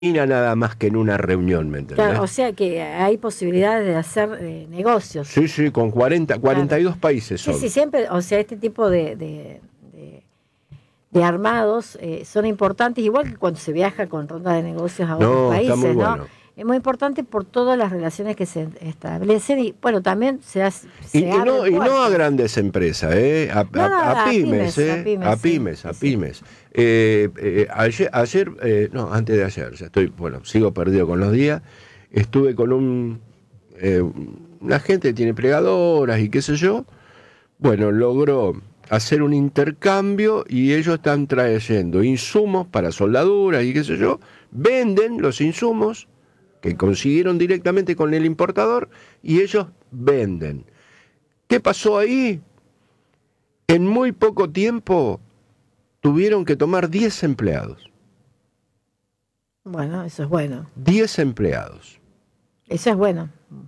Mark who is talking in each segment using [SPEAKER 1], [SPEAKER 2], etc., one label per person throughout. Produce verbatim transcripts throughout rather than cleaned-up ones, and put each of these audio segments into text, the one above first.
[SPEAKER 1] nada más que en una reunión, ¿me entendés?
[SPEAKER 2] Claro, o sea que hay posibilidades de hacer eh, negocios.
[SPEAKER 1] Sí, sí, con cuarenta, cuarenta y dos
[SPEAKER 2] Claro.
[SPEAKER 1] países son.
[SPEAKER 2] Sí, sí, siempre, o sea, este tipo de, de, de, de armados eh, son importantes, igual que cuando se viaja con ronda de negocios a otros
[SPEAKER 1] No,
[SPEAKER 2] países,
[SPEAKER 1] está muy
[SPEAKER 2] ¿no?
[SPEAKER 1] bueno.
[SPEAKER 2] Es muy importante por todas las relaciones que se establecen y, bueno, también se, hace, se
[SPEAKER 1] Y, y, no, y no a grandes empresas, ¿eh? A,
[SPEAKER 2] no, no,
[SPEAKER 1] a, a,
[SPEAKER 2] a
[SPEAKER 1] pymes,
[SPEAKER 2] pymes,
[SPEAKER 1] ¿eh?
[SPEAKER 2] a pymes,
[SPEAKER 1] A pymes,
[SPEAKER 2] sí,
[SPEAKER 1] a
[SPEAKER 2] sí,
[SPEAKER 1] pymes. Sí. Eh, eh, ayer, ayer eh, no, antes de ayer, ya estoy, bueno, sigo perdido con los días, estuve con un, eh, una gente que tiene plegadoras y qué sé yo, bueno, logró hacer un intercambio y ellos están trayendo insumos para soldaduras y qué sé yo, venden los insumos que consiguieron directamente con el importador y ellos venden. ¿Qué pasó ahí? En muy poco tiempo tuvieron que tomar diez empleados.
[SPEAKER 2] Bueno, eso es bueno.
[SPEAKER 1] diez empleados.
[SPEAKER 2] Eso es bueno.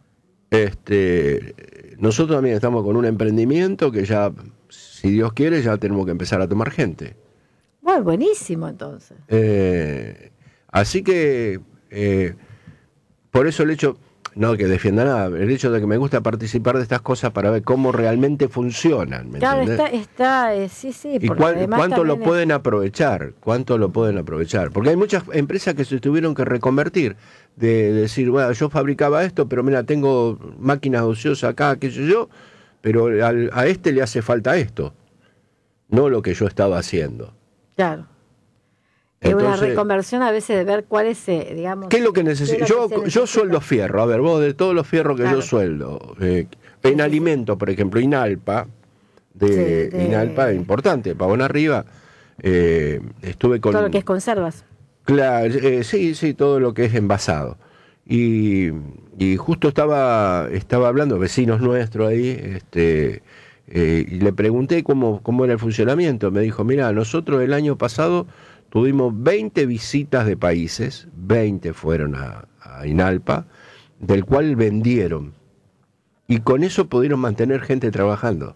[SPEAKER 1] Este, nosotros también estamos con un emprendimiento que ya, si Dios quiere, ya tenemos que empezar a tomar gente.
[SPEAKER 2] Bueno, buenísimo entonces.
[SPEAKER 1] Eh, así que, eh, por eso el hecho, no que defienda nada, el hecho de que me gusta participar de estas cosas para ver cómo realmente funcionan. ¿Me
[SPEAKER 2] claro,
[SPEAKER 1] entendés?
[SPEAKER 2] está, está eh, sí, sí.
[SPEAKER 1] ¿Y cuál, cuánto lo pueden
[SPEAKER 2] es...
[SPEAKER 1] aprovechar? ¿Cuánto lo pueden aprovechar? Porque hay muchas empresas que se tuvieron que reconvertir, de, de decir, bueno, yo fabricaba esto, pero mira, tengo máquinas ociosas acá, qué sé yo, pero al, a este le hace falta esto, no lo que yo estaba haciendo.
[SPEAKER 2] Claro. Es una reconversión a veces de ver cuál es, eh, digamos...
[SPEAKER 1] ¿Qué es lo que necesito? Yo, yo sueldo fierro, a ver, vos de todos los fierros que claro. yo sueldo, eh, en sí, alimentos, sí. por ejemplo, Inalpa, de, sí, de... Inalpa, importante, Pavón Arriba, eh, estuve con...
[SPEAKER 2] Todo lo que es conservas.
[SPEAKER 1] Claro, eh, sí, sí, todo lo que es envasado. Y, y justo estaba, estaba hablando, vecinos nuestros ahí, este, eh, y le pregunté cómo, cómo era el funcionamiento. Me dijo, mira, nosotros el año pasado tuvimos veinte visitas de países, veinte fueron a, a Inalpa, del cual vendieron. Y con eso pudieron mantener gente trabajando.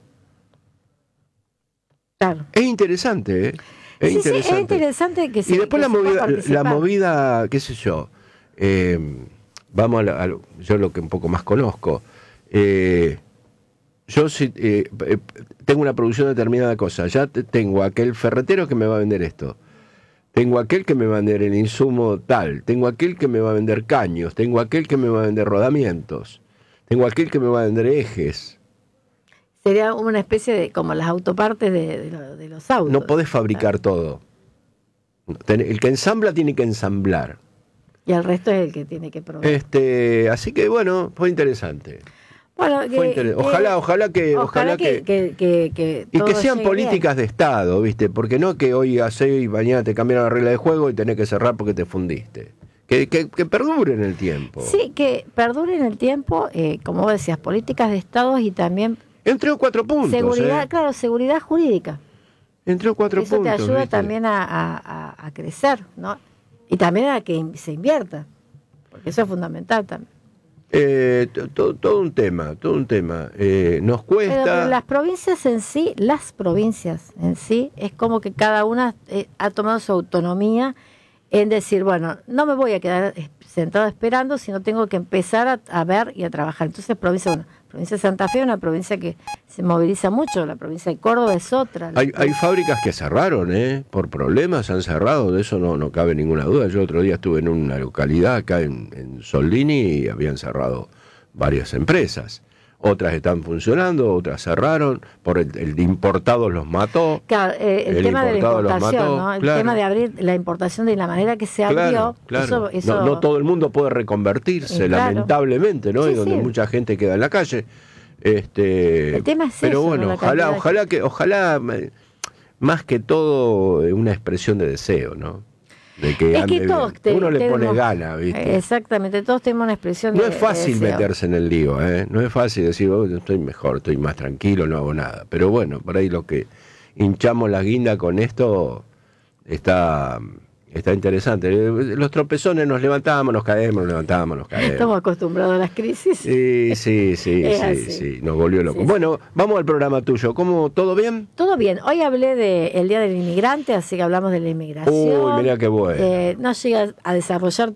[SPEAKER 2] Claro.
[SPEAKER 1] Es interesante, ¿eh? Es,
[SPEAKER 2] sí,
[SPEAKER 1] interesante.
[SPEAKER 2] Sí, es interesante que se
[SPEAKER 1] Y después
[SPEAKER 2] que
[SPEAKER 1] la movida, la movida, qué sé yo, eh, vamos a, la, a lo, yo lo que un poco más conozco, eh, yo si, eh, tengo una producción determinada de cosas, ya tengo aquel ferretero que me va a vender esto, tengo aquel que me va a vender el insumo tal, tengo aquel que me va a vender caños, tengo aquel que me va a vender rodamientos, tengo aquel que me va a vender ejes.
[SPEAKER 2] Sería una especie de, como las autopartes de, de, lo, de los autos.
[SPEAKER 1] No podés fabricar claro. todo. El que ensambla tiene que ensamblar.
[SPEAKER 2] Y el resto es el que tiene que proveer.
[SPEAKER 1] Este, así que bueno, fue interesante.
[SPEAKER 2] Bueno,
[SPEAKER 1] fue
[SPEAKER 2] que,
[SPEAKER 1] inter...
[SPEAKER 2] que,
[SPEAKER 1] ojalá, ojalá que,
[SPEAKER 2] ojalá,
[SPEAKER 1] ojalá
[SPEAKER 2] que, que, que, que
[SPEAKER 1] y que sean políticas
[SPEAKER 2] bien.
[SPEAKER 1] de Estado, ¿viste? Porque no que hoy haces y mañana te cambian la regla de juego y tenés que cerrar porque te fundiste. Que, que, que perdure en el tiempo.
[SPEAKER 2] Sí, que perdure en el tiempo, eh, como vos decías, políticas de Estado y también
[SPEAKER 1] entre cuatro puntos.
[SPEAKER 2] Seguridad,
[SPEAKER 1] ¿eh?
[SPEAKER 2] claro, seguridad jurídica.
[SPEAKER 1] Entre cuatro
[SPEAKER 2] Eso
[SPEAKER 1] puntos.
[SPEAKER 2] Eso te ayuda
[SPEAKER 1] ¿viste?
[SPEAKER 2] también a, a, a crecer, ¿no? Y también a que se invierta, porque eso es fundamental también.
[SPEAKER 1] Eh, todo, todo un tema, todo un tema. Eh, nos cuesta.
[SPEAKER 2] Pero, pero las provincias en sí, las provincias en sí, es como que cada una eh, ha tomado su autonomía en decir, bueno, no me voy a quedar sentado esperando, sino tengo que empezar a, a ver y a trabajar. Entonces, provincia, bueno, provincia de Santa Fe es una provincia que se moviliza mucho, la provincia de Córdoba es otra.
[SPEAKER 1] Hay, hay fábricas que cerraron, ¿eh? Por problemas han cerrado, de eso no, no cabe ninguna duda. Yo otro día estuve en una localidad acá en, en Soldini y habían cerrado varias empresas. Otras están funcionando, otras cerraron, por el, el importado los mató.
[SPEAKER 2] Claro, eh, el, el tema de la importación, ¿no? El claro. tema de abrir la importación de la manera que se abrió.
[SPEAKER 1] Claro, claro.
[SPEAKER 2] Eso, eso...
[SPEAKER 1] No, no todo el mundo puede reconvertirse, eh, claro. lamentablemente, ¿no? Sí, y donde sí. mucha gente queda en la calle. Este,
[SPEAKER 2] el tema es
[SPEAKER 1] pero
[SPEAKER 2] eso,
[SPEAKER 1] bueno,
[SPEAKER 2] ¿no?
[SPEAKER 1] ojalá, ojalá que, ojalá, más que todo, una expresión de deseo, ¿no? De que,
[SPEAKER 2] es que todos te,
[SPEAKER 1] uno le
[SPEAKER 2] tenemos,
[SPEAKER 1] pone gana, ¿viste?
[SPEAKER 2] Exactamente, todos tenemos una expresión
[SPEAKER 1] no
[SPEAKER 2] de
[SPEAKER 1] No es fácil
[SPEAKER 2] de
[SPEAKER 1] meterse en el lío, ¿eh? No es fácil decir, oh, estoy mejor, estoy más tranquilo, no hago nada. Pero bueno, por ahí lo que hinchamos la guinda con esto está, Está interesante. Los tropezones, nos levantamos, nos caemos, nos levantamos, nos caemos.
[SPEAKER 2] Estamos acostumbrados a las crisis.
[SPEAKER 1] Sí, sí, sí,
[SPEAKER 2] Es
[SPEAKER 1] sí,
[SPEAKER 2] así.
[SPEAKER 1] sí, nos volvió loco.
[SPEAKER 2] Sí, sí.
[SPEAKER 1] Bueno, vamos al programa tuyo. ¿Cómo? ¿Todo bien?
[SPEAKER 2] Todo bien. Hoy hablé del Día del Inmigrante, así que hablamos de la inmigración.
[SPEAKER 1] Uy, mirá qué bueno.
[SPEAKER 2] Eh, no llega a desarrollar